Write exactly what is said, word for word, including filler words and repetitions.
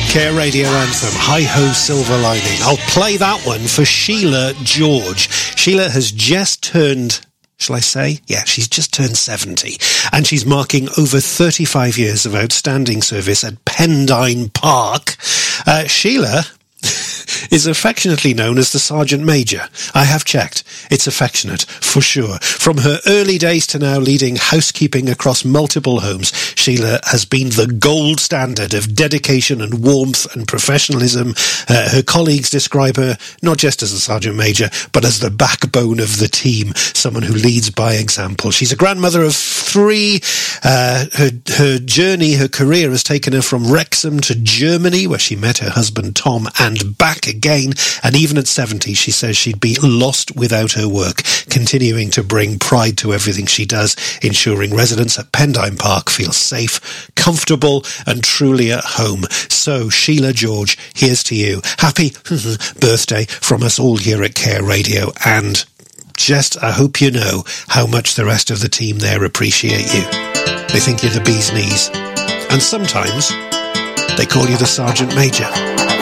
Care Radio Anthem, Hi-Ho Silver Lining. I'll play that one for Sheila George. Sheila has just turned, shall I say? Yeah, she's just turned seventy. And she's marking over thirty-five years of outstanding service at Pendine Park. Uh, Sheila is affectionately known as the Sergeant Major. I have checked. It's affectionate, for sure. From her early days to now leading housekeeping across multiple homes, Sheila has been the gold standard of dedication and warmth and professionalism. Uh, her colleagues describe her not just as a Sergeant Major, but as the backbone of the team, someone who leads by example. She's a grandmother of three. Uh, her, her journey, her career has taken her from Wrexham to Germany, where she met her husband Tom, and back again. And even at seventy, she says she'd be lost without her work, continuing to bring pride to everything she does, ensuring residents at Pendine Park feel safe, comfortable, and truly at home. So, Sheila George, here's to you. Happy birthday from us all here at Care Radio, and just, I hope you know how much the rest of the team there appreciate you. They think you're the bee's knees. And sometimes they call you the Sergeant Major.